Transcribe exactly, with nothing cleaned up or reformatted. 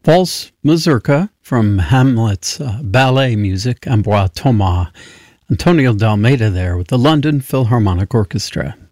Valse Mazurka from Hamlet's uh, ballet music, Ambroise Thomas. Antonio Dalmeida there with the London Philharmonic Orchestra.